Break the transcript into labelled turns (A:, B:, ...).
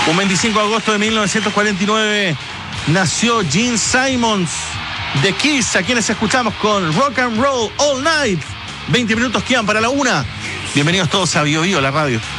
A: Un 25 de agosto de 1949 nació Gene Simmons de Kiss, a quienes escuchamos con Rock and Roll All Night. 20 minutos quedan para la 1. Bienvenidos todos a Bio Bio, la radio.